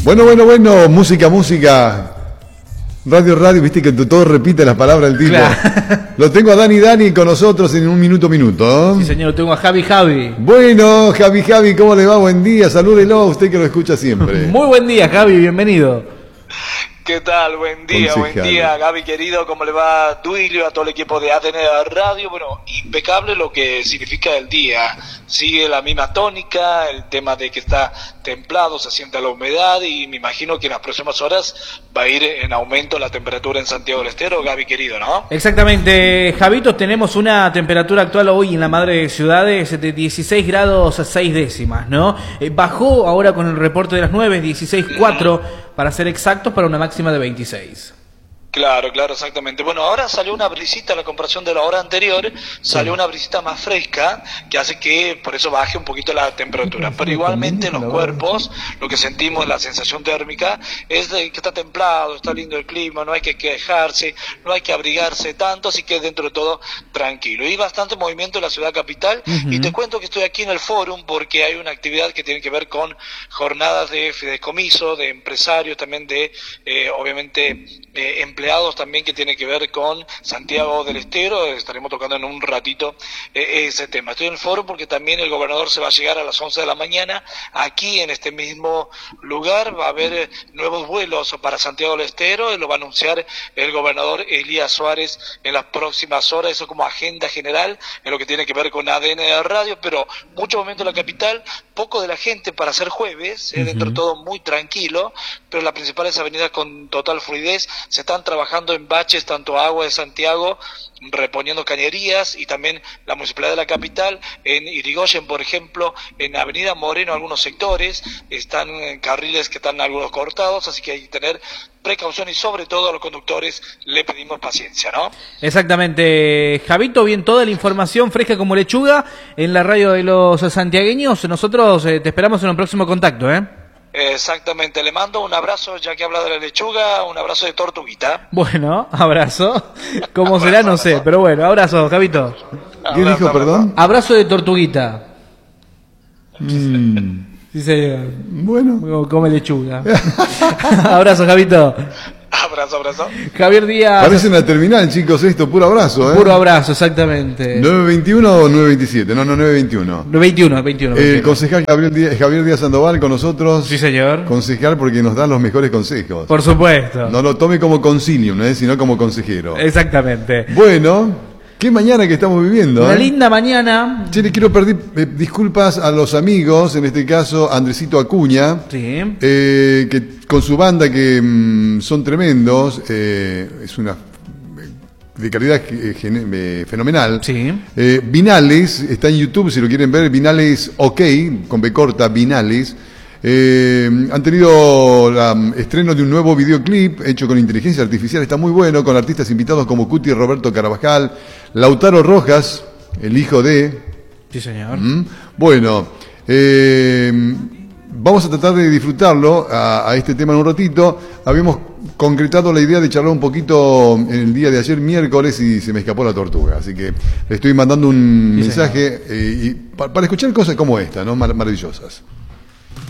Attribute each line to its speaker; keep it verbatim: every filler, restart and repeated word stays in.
Speaker 1: Bueno, bueno, bueno, música, música. Radio, radio, viste que todo repite las palabras del tipo. Claro. Lo tengo a Dani, Dani con nosotros en un minuto, minuto.
Speaker 2: Sí, señor, lo tengo a Javi, Javi.
Speaker 1: Bueno, Javi, Javi, ¿cómo le va? Buen día, salúdelo a usted que lo escucha siempre.
Speaker 2: Muy buen día, Javi, bienvenido.
Speaker 3: ¿Qué tal? Buen día, Concejal. Buen día, Gaby querido, ¿cómo le va Duilio, a todo el equipo de A D N Radio? Bueno, impecable lo que significa el día, sigue la misma tónica, el tema de que está templado, se siente la humedad y me imagino que en las próximas horas va a ir en aumento la temperatura en Santiago del Estero, Gaby querido, ¿no?
Speaker 2: Exactamente, Javitos, tenemos una temperatura actual hoy en la madre de ciudades de dieciséis grados seis décimas, ¿no? Eh, bajó ahora con el reporte de las nueve, dieciséis cuatro, para ser exactos, para una máxima de veintiséis.
Speaker 3: Claro, claro, exactamente. Bueno, ahora salió una brisita a la comparación de la hora anterior, salió una brisita más fresca que hace que por eso baje un poquito la temperatura. Pero igualmente los cuerpos, lo que sentimos, la sensación térmica, es de que está templado, está lindo el clima, no hay que quejarse, no hay que abrigarse tanto, así que dentro de todo tranquilo. Y bastante movimiento en la ciudad capital. Uh-huh. Y te cuento que estoy aquí en el Fórum porque hay una actividad que tiene que ver con jornadas de fideicomiso, de empresarios, también de, eh, obviamente, eh, empleados también que tiene que ver con Santiago del Estero. Estaremos tocando en un ratito eh, ese tema. Estoy en el foro porque también el gobernador se va a llegar a las once de la mañana aquí en este mismo lugar. Va a haber eh, nuevos vuelos para Santiago del Estero y lo va a anunciar el gobernador Elías Suárez en las próximas horas. Eso como agenda general en lo que tiene que ver con A D N Radio, pero mucho movimiento en la capital, poco de la gente para hacer jueves, eh, uh-huh. dentro de todo muy tranquilo, pero las principales avenidas con total fluidez se están trabajando en baches, tanto Agua de Santiago reponiendo cañerías y también la Municipalidad de la Capital, en Irigoyen, por ejemplo, en Avenida Moreno, algunos sectores, están en carriles que están algunos cortados, así que hay que tener precaución y sobre todo a los conductores le pedimos paciencia, ¿no?
Speaker 2: Exactamente, Javito, bien, toda la información fresca como lechuga en la radio de los santiagueños. Nosotros eh, te esperamos en un próximo contacto, ¿eh?
Speaker 3: Exactamente, le mando un abrazo, ya que habla de la lechuga, un abrazo de tortuguita.
Speaker 2: Bueno, abrazo. ¿Cómo será? No sé, pero bueno, abrazo, Javito.
Speaker 1: ¿Qué dijo, perdón?
Speaker 2: Abrazo de tortuguita.
Speaker 1: Mm.
Speaker 2: Sí, señor.
Speaker 1: Bueno.
Speaker 2: Come lechuga. Abrazo, Javito.
Speaker 3: Abrazo, abrazo.
Speaker 2: Javier Díaz.
Speaker 1: Parece una terminal, chicos, esto, puro abrazo, ¿eh?
Speaker 2: Puro abrazo, exactamente.
Speaker 1: ¿nueve veintiuno o nueve veintisiete? No, no, nueve veintiuno.
Speaker 2: veintiuno, veintiuno.
Speaker 1: El concejal Javier Díaz, Javier Díaz Sandoval con nosotros.
Speaker 2: Sí, señor.
Speaker 1: Concejal porque nos da los mejores consejos.
Speaker 2: Por supuesto.
Speaker 1: No lo tome como concilium, ¿eh? Sino como consejero.
Speaker 2: Exactamente.
Speaker 1: Bueno. Qué mañana que estamos viviendo.
Speaker 2: Una
Speaker 1: ¿eh?
Speaker 2: linda mañana.
Speaker 1: Che, le quiero pedir eh, disculpas a los amigos, en este caso Andresito Acuña,
Speaker 2: sí.
Speaker 1: eh, que con su banda que mmm, son tremendos, eh, es una de calidad eh, fenomenal.
Speaker 2: Sí.
Speaker 1: Eh, Vinales, está en YouTube si lo quieren ver, Vinales OK, con B corta, Vinales. Eh, han tenido el estreno de un nuevo videoclip hecho con inteligencia artificial, está muy bueno, con artistas invitados como Cuti, Roberto Carabajal, Lautaro Rojas, el hijo de...
Speaker 2: Sí, señor.
Speaker 1: ¿Mm? Bueno, eh, vamos a tratar de disfrutarlo a, a este tema en un ratito. Habíamos concretado la idea de charlar un poquito en el día de ayer, miércoles, y se me escapó la tortuga. Así que le estoy mandando un sí, mensaje eh, y, para, para escuchar cosas como esta, ¿no? Mar- maravillosas.